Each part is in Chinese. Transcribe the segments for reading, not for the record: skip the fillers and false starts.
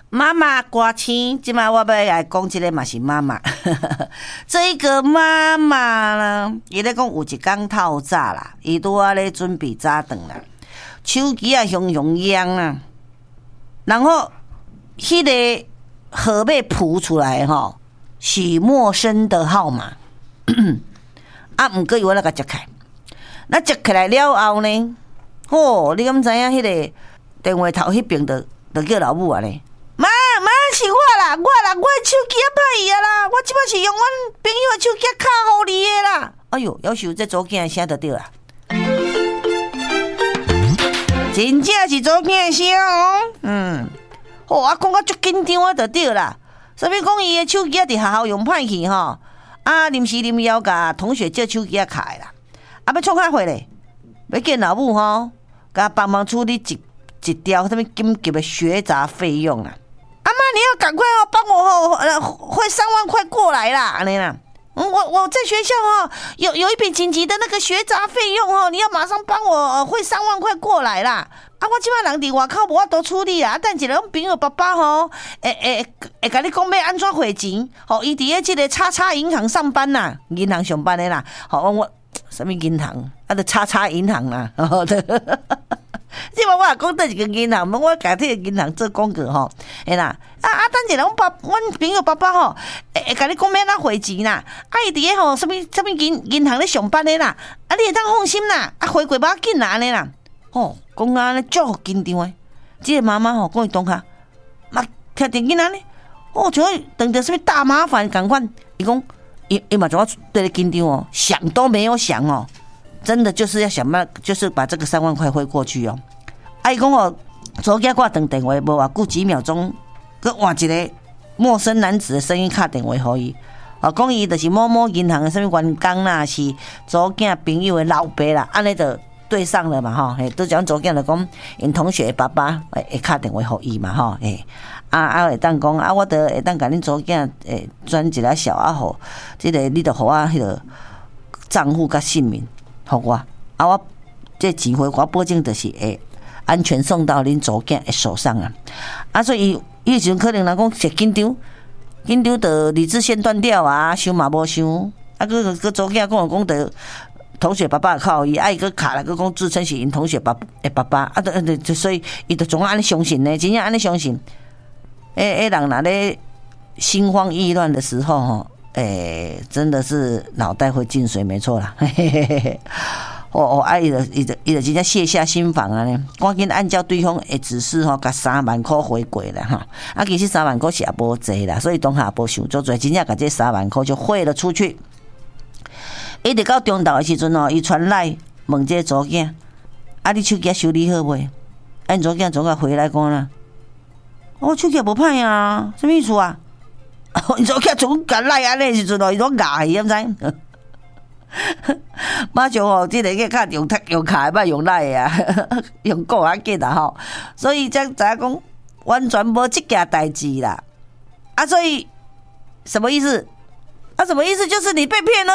妈妈歌星，即摆我要来讲即个嘛是妈妈。这一个妈妈呢，伊咧讲有一天透早啦，伊拄仔咧准备早顿啦，手机啊熊熊响啊，然后迄个号码扑出来吼，是陌生的号码。啊，毋过伊我那个接开，那接起来了后呢，你敢知影迄个电话头迄边就叫老母啊咧？妈，是我啦，我的手机啊歹去啊啦，我即摆是用阮朋友的手机卡互你的啦。哎哟，要是有这组件声就对啦，真正是组件声哦。啊，讲到足紧张啊，就对啦。啥物讲伊的手机啊伫学校用歹去吼，啊，临时临要甲同学借手机啊卡的啦。啊，要创啥货咧？要见老母吼，甲帮忙处理一条什么紧急的学杂费用啦。阿妈，你要赶快帮我汇3万块过来啦，安尼啦。我在学校有一笔紧急的那个学杂费用你要马上帮我汇3万块过来啦。啊，我即摆人伫外口无法度处理啊，等一下阮朋友爸爸会甲你讲要安怎汇钱伊伫咧即个叉叉银行上班啦，银行上班的啦。我什么银行啊？就叉叉银行啦。即摆我也讲倒一个银行，我家己个银行做广告嘿啦。等一下阮朋友爸爸会甲你讲要哪汇钱啦。伊伫咧什么银行咧上班的啦。你会当放心啦，汇过无要紧啦安尼啦。讲安尼足紧张诶。即个妈妈讲伊同学，嘛听着囡仔呢，像遇到什么大麻烦共款。伊讲伊嘛怎我对咧紧张想都没有想真的就是要想办法，就是把这个3万块汇过去伊讲昨天我等电话无偌久几秒钟，佮换一个陌生男子的声音打电话互伊，讲伊就是某某银行的什么员工啦，是昨天朋友的老爸啦，安尼就对上了嘛都讲昨天就讲因同学的爸爸会打电话互伊嘛会当讲我就会当甲恁昨天转一个小户，即个你就互我迄个账户甲姓名。互我我这钱汇我保证就是会安全送到恁祖囝的手上所以伊时阵可能人讲是紧张就理智线断掉想嘛无想个祖囝讲的同学爸爸靠伊伊个卡了个讲自称是因同学爸爸所以伊就总安尼相信呢，真正安尼相信人若咧心慌意乱的时候真的是脑袋会进水，没错啦。伊就真正卸下心防呢，赶紧按照对方的指示甲3万块回归了其实3万块是也无济啦，所以当下也无想做多，真正把这3万块就汇了出去。一直到中昼的时阵伊传来问这祖囝，你手机修理好未？因祖囝回来讲啦，我手机无歹啊，什么意思啊？你做起总敢赖安尼时阵伊都牙伊，知？马上即个个卡用卡的，用赖啊，用讲较紧啦所以才知影讲完全无即件代志啦。所以什么意思？什么意思？就是你被骗了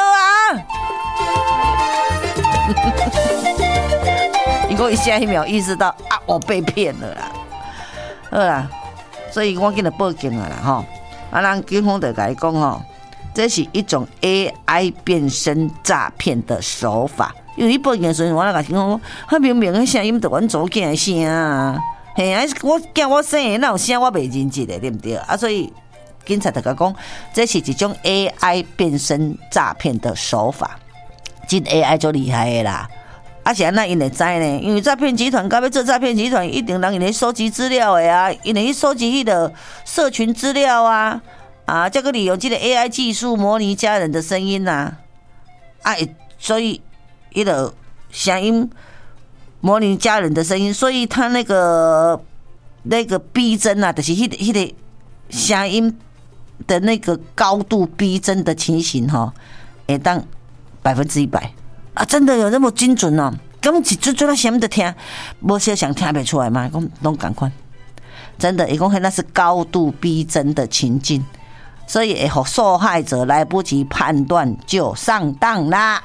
你讲伊下一秒意识到我被骗了啦，好啦，所以我紧来报警了啦人警方就甲伊讲这是一种 AI 变声诈骗的手法。因为伊报警的时候，我甲警方讲，他明明的声音就阮祖囝的声我惊我生的那有声我袂认真的，对不对？所以警察就甲讲，这是一种 AI 变声诈骗的手法。这 AI 就厉害的啦。是安那因会知呢？因为诈骗集团，到要做诈骗集团，一定人因会收集资料的因会去收集迄个社群资料再个利用这个 AI 技术模拟家人的声音所以迄个声音模拟家人的声音，所以他那个逼真就是迄个声音的那个高度逼真的情形会当100%真的有那么精准咁是做到什么的听，无小想听不出来嘛？讲拢同款，真的，伊讲那是高度逼真的情境，所以会让受害者来不及判断就上当啦。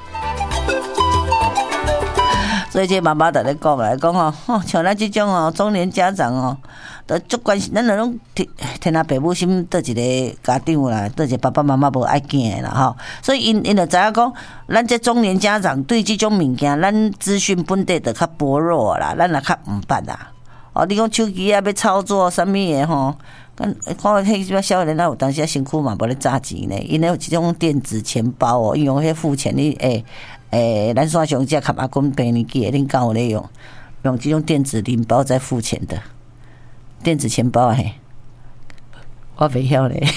所以这妈妈在咧讲来讲像咱这种中年家长都足关心，咱就拢天下父母心，倒一个家长啦，倒一个爸爸妈妈无爱囝的啦吼。所以因就知影讲，咱这中年家长对这种物件，咱资讯本地就较薄弱啦，咱也较毋捌啦。哦，你讲手机啊要操作啥物的吼？看迄些少年仔有当时身躯嘛无咧砸钱呢，因为有即种电子钱包哦，用迄付钱你咱线上这看阿公平年纪的，恁敢有咧用这种电子零包在付钱的电子钱包嘿，我袂晓咧。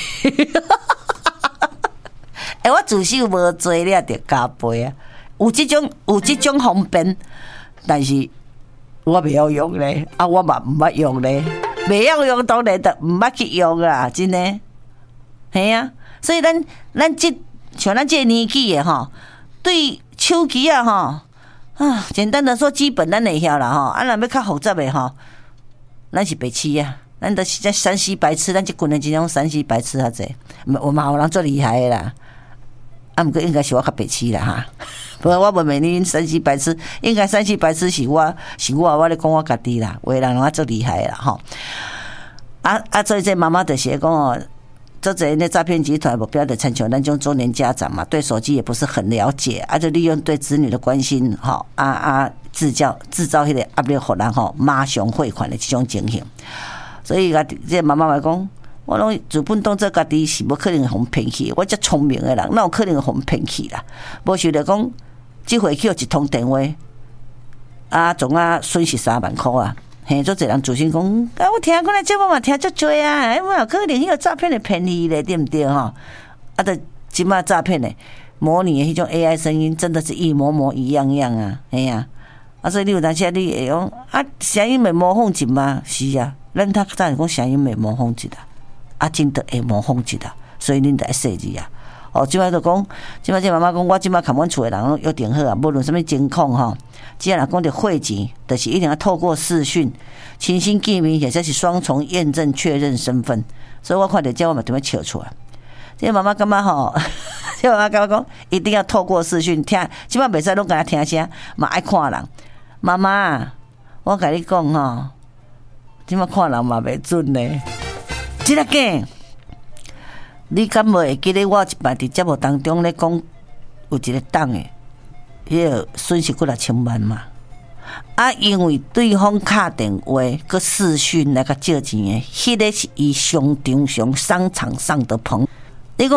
我自首无做了，着加倍啊！有即种方便，但是我袂晓用咧，我嘛毋捌用咧。袂晓用当然就毋捌去用啦，真诶，系啊。所以咱像咱这年纪诶吼，对手机啊吼简单的说基本咱会晓啦吼。若要较复杂诶吼，咱是白痴啊，咱都是在山西白痴，咱这群人真种山西白痴较济，我嘛有人做厉害诶啦。毋过应该是我较白痴啦哈。不过我问问你，山西白痴，应该山西白痴是我咧讲我家己啦，有的人拢做厉害啦吼。所以这妈妈就是讲哦，这那诈骗集团目标的参求咱种中年家长嘛，对手机也不是很了解，就利用对子女的关心吼制造迄个压力，互人吼马上汇款的这种情形。所以这妈妈来讲，我拢自本当作家己是无可能会骗去，我遮聪明的人，哪有可能会骗去啦？无想着讲。即回去有一通电话，总损失3万块啊！嘿，做侪人自信讲，我听过来节目嘛，听足多啊，有可能迄个诈骗的骗你咧，对不对吼？就即马诈骗的模拟的迄种 AI 声音，真的是一模一样啊！嘿呀，所以你有当时你会讲声音会模仿一嘛？是啊，咱较早讲声音会模仿一啦，真的会模仿一啦，所以恁得设置啊。即摆就讲，即摆这妈妈讲，我即摆看阮厝的人拢约定好啊，无论什么情况吼，只要若讲着汇钱，就是一定要透过视讯、清新见面，或者是双重验证确认身份。所以我看着这我嘛就要笑出来。这妈妈感觉吼，这妈妈感觉讲，一定要透过视讯听，即摆袂使拢甲听声，嘛爱看人。妈妈，我甲你讲吼，即摆看人嘛袂准呢。即个囝。你敢无会记得我一摆伫节目当中咧讲有一个档诶，迄个损失过6000万嘛？因为对方敲电话佮视讯来甲借钱诶，迄个是伊商场上的朋友。